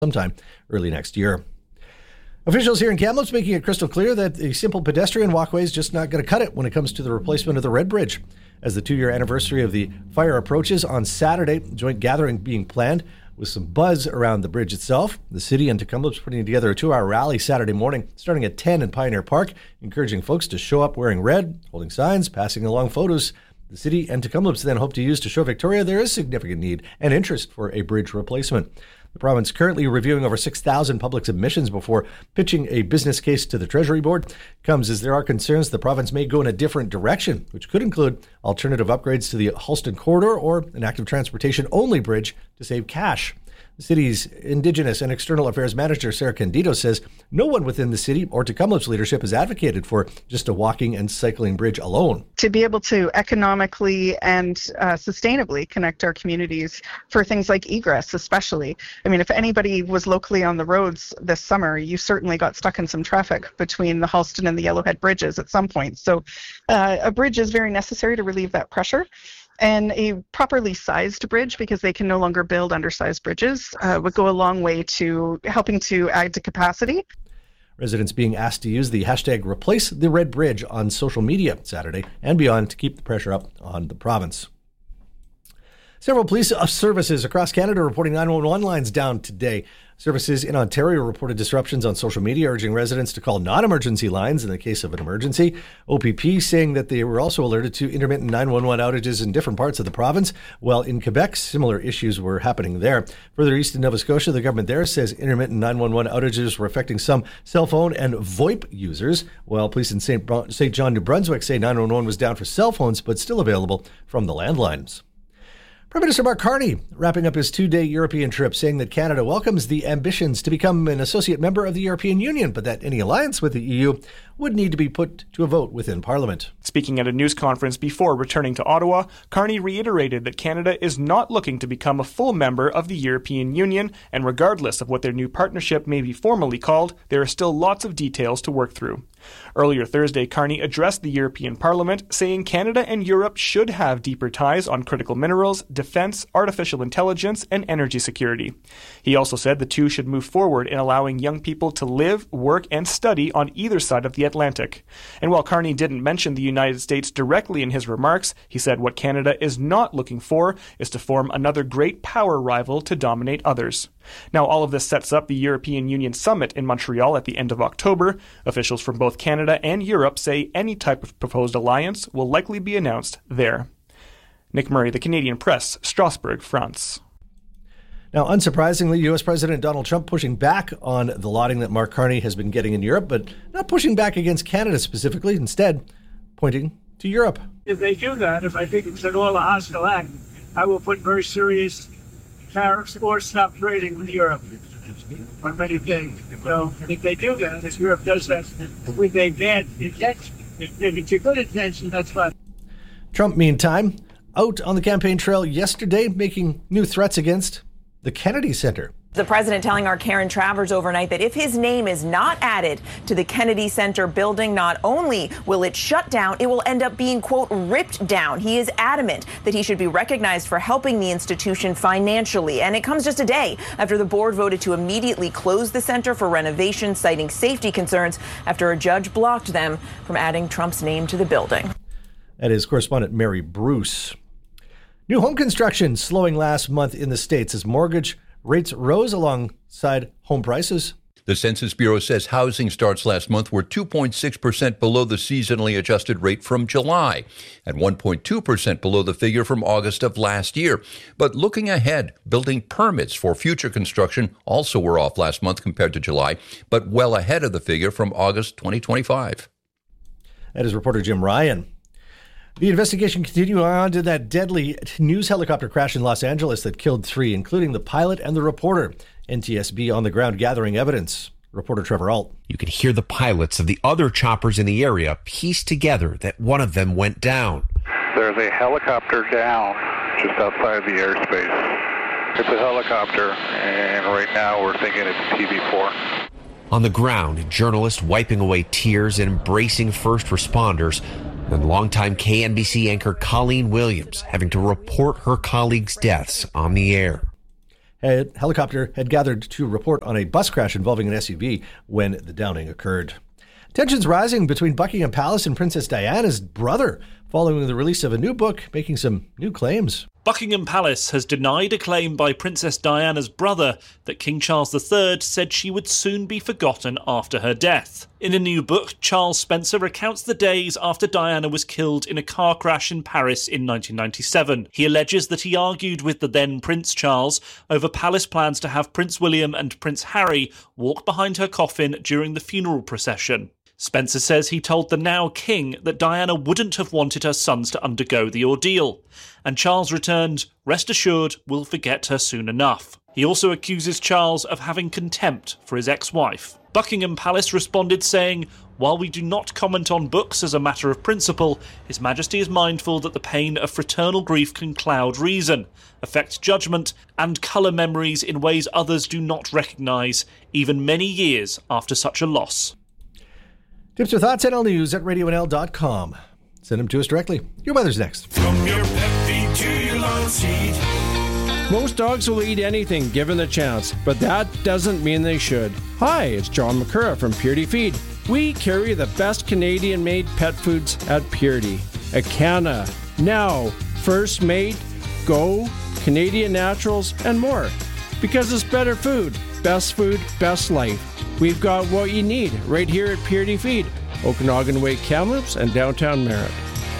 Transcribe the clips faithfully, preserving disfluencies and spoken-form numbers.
sometime early next year. Officials here in Kamloops making it crystal clear that a simple pedestrian walkway is just not going to cut it when it comes to the replacement of the Red Bridge. As the two-year anniversary of the fire approaches on Saturday, a joint gathering being planned with some buzz around the bridge itself. The city and Kamloops putting together a two-hour rally Saturday morning, starting at ten in Pioneer Park, encouraging folks to show up wearing red, holding signs, passing along photos. The city and Kamloops then hope to use to show Victoria there is significant need and interest for a bridge replacement. The province currently reviewing over six thousand public submissions before pitching a business case to the Treasury Board. Comes as there are concerns the province may go in a different direction, which could include alternative upgrades to the Halston Corridor or an active transportation-only bridge to save cash. The city's Indigenous and External Affairs Manager, Sarah Candido, says no one within the city or to Kamloops leadership has advocated for just a walking and cycling bridge alone. To be able to economically and uh, sustainably connect our communities for things like egress, especially. I mean, if anybody was locally on the roads this summer, you certainly got stuck in some traffic between the Halston and the Yellowhead bridges at some point. So uh, a bridge is very necessary to relieve that pressure. And a properly sized bridge, because they can no longer build undersized bridges, uh, would go a long way to helping to add to capacity. Residents being asked to use the hashtag Replace the Red Bridge on social media Saturday and beyond to keep the pressure up on the province. Several police services across Canada reporting nine one one lines down today. Services in Ontario reported disruptions on social media, urging residents to call non-emergency lines in the case of an emergency. O P P saying that they were also alerted to intermittent nine one one outages in different parts of the province, while in Quebec, similar issues were happening there. Further east in Nova Scotia, the government there says intermittent nine one one outages were affecting some cell phone and VoIP users, while police in Saint John, New Brunswick say nine one one was down for cell phones, but still available from the landlines. Prime Minister Mark Carney wrapping up his two-day European trip, saying that Canada welcomes the ambitions to become an associate member of the European Union, but that any alliance with the E U would need to be put to a vote within Parliament. Speaking at a news conference before returning to Ottawa, Carney reiterated that Canada is not looking to become a full member of the European Union, and regardless of what their new partnership may be formally called, there are still lots of details to work through. Earlier Thursday, Carney addressed the European Parliament, saying Canada and Europe should have deeper ties on critical minerals, defense, artificial intelligence, and energy security. He also said the two should move forward in allowing young people to live, work, and study on either side of the Atlantic. And while Carney didn't mention the United States directly in his remarks, he said what Canada is not looking for is to form another great power rival to dominate others. Now, all of this sets up the European Union Summit in Montreal at the end of October. Officials from both Canada and Europe say any type of proposed alliance will likely be announced there. Nick Murray, The Canadian Press, Strasbourg, France. Now, unsurprisingly, U S President Donald Trump pushing back on the lauding that Mark Carney has been getting in Europe, but not pushing back against Canada specifically, instead pointing to Europe. If they do that, if I think it's an all a hostile act, I will put very serious tariffs or stop trading with Europe on many things. So if they do that, if Europe does that with a bad intention, if it's a good intention, that's fine. Trump, meantime, out on the campaign trail yesterday, making new threats against the Kennedy Center. The president telling our Karen Travers overnight that if his name is not added to the Kennedy Center building, not only will it shut down, it will end up being, quote, ripped down. He is adamant that he should be recognized for helping the institution financially. And it comes just a day after the board voted to immediately close the center for renovation, citing safety concerns after a judge blocked them from adding Trump's name to the building. That is correspondent Mary Bruce. New home construction slowing last month in the States as mortgage rates rose alongside home prices. The Census Bureau says housing starts last month were two point six percent below the seasonally adjusted rate from July and one point two percent below the figure from August of last year. But looking ahead, building permits for future construction also were off last month compared to July, but well ahead of the figure from August twenty twenty-five. That is reporter Jim Ryan. The investigation continuing on to that deadly news helicopter crash in Los Angeles that killed three, including the pilot and the reporter. N T S B on the ground gathering evidence. Reporter Trevor Alt. You could hear the pilots of the other choppers in the area piece together that one of them went down. There's a helicopter down just outside the airspace. It's a helicopter, and right now we're thinking it's T V four. On the ground, journalists wiping away tears and embracing first responders, and longtime K N B C anchor Colleen Williams having to report her colleagues' deaths on the air. had, helicopter had gathered to report on a bus crash involving an S U V when the downing occurred. Tensions rising between Buckingham Palace and Princess Diana's brother following the release of a new book making some new claims. Buckingham Palace has denied a claim by Princess Diana's brother that King Charles the Third said she would soon be forgotten after her death. In a new book, Charles Spencer recounts the days after Diana was killed in a car crash in Paris in nineteen ninety-seven. He alleges that he argued with the then Prince Charles over palace plans to have Prince William and Prince Harry walk behind her coffin during the funeral procession. Spencer says he told the now king that Diana wouldn't have wanted her sons to undergo the ordeal. And Charles returned, "Rest assured, we'll forget her soon enough." He also accuses Charles of having contempt for his ex-wife. Buckingham Palace responded saying, "While we do not comment on books as a matter of principle, His Majesty is mindful that the pain of fraternal grief can cloud reason, affect judgment, and colour memories in ways others do not recognise, even many years after such a loss." Tips or thoughts, N L News at radio n l dot com. Send them to us directly. Your weather's next. From your pet feed to your lawn seat. Most dogs will eat anything given the chance, but that doesn't mean they should. Hi, it's John McCurra from Purity Feed. We carry the best Canadian-made pet foods at Purity. Acana, Now, First Mate, Go, Canadian Naturals, and more. Because it's better food, best food, best life. We've got what you need right here at Purity Feed, Okanagan Way, Kamloops, and downtown Merritt.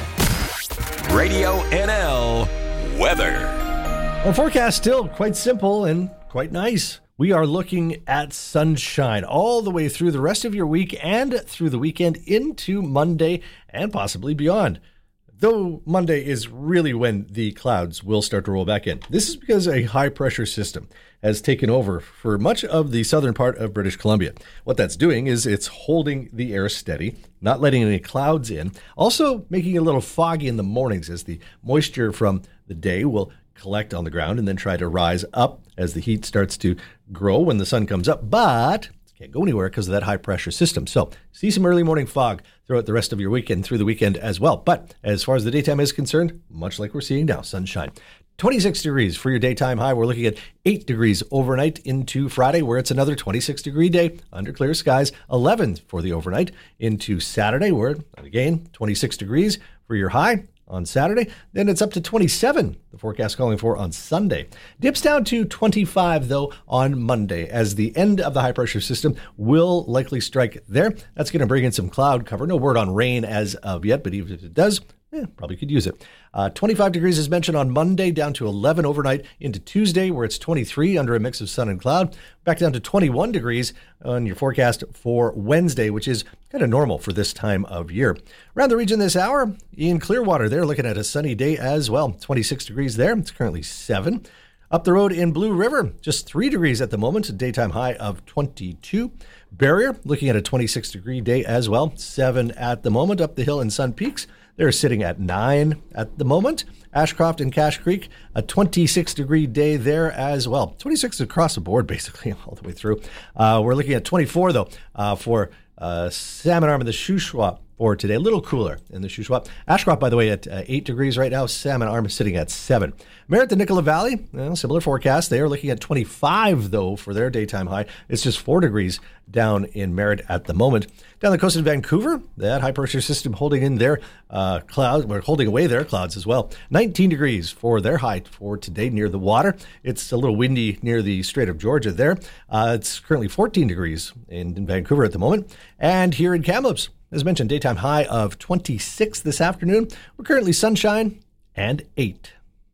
Radio N L weather. Our forecast still quite simple and quite nice. We are looking at sunshine all the way through the rest of your week and through the weekend into Monday and possibly beyond. Though Monday is really when the clouds will start to roll back in. This is because a high-pressure system has taken over for much of the southern part of British Columbia. What that's doing is it's holding the air steady, not letting any clouds in, also making it a little foggy in the mornings as the moisture from the day will collect on the ground and then try to rise up as the heat starts to grow when the sun comes up, but can't go anywhere because of that high pressure system. So see some early morning fog throughout the rest of your weekend, through the weekend as well. But as far as the daytime is concerned, much like we're seeing now, sunshine. twenty-six degrees for your daytime high. We're looking at eight degrees overnight into Friday, where it's another twenty-six degree day under clear skies. eleven for the overnight into Saturday, where again, twenty-six degrees for your high on Saturday. Then it's up to twenty-seven, the forecast calling for on Sunday. Dips down to twenty-five, though, on Monday, as the end of the high-pressure system will likely strike there. That's going to bring in some cloud cover. No word on rain as of yet, but even if it does, eh, probably could use it. Uh, twenty-five degrees as mentioned on Monday, down to eleven overnight into Tuesday, where it's twenty-three under a mix of sun and cloud. Back down to twenty-one degrees on your forecast for Wednesday, which is kind of normal for this time of year. Around the region this hour, in Clearwater, they're looking at a sunny day as well. twenty-six degrees there. It's currently seven. Up the road in Blue River, just three degrees at the moment, a daytime high of twenty-two. Barrier, looking at a twenty-six degree day as well, seven at the moment. Up the hill in Sun Peaks, they're sitting at nine at the moment. Ashcroft and Cache Creek, a twenty-six degree day there as well. twenty-six across the board, basically, all the way through. Uh, we're looking at twenty-four, though, uh, for uh, Salmon Arm and the Shuswap for today. A little cooler in the Shuswap. Ashcroft, by the way, at uh, eight degrees right now. Salmon Arm is sitting at seven. Merritt, the Nicola Valley, well, similar forecast. They are looking at twenty-five, though, for their daytime high. It's just four degrees down in Merritt at the moment. Down the coast of Vancouver, that high-pressure system holding in their uh, clouds, or holding away their clouds as well. nineteen degrees for their high for today near the water. It's a little windy near the Strait of Georgia there. Uh, it's currently fourteen degrees in, in Vancouver at the moment. And here in Kamloops, as mentioned, daytime high of twenty-six this afternoon. We're currently sunshine and eight.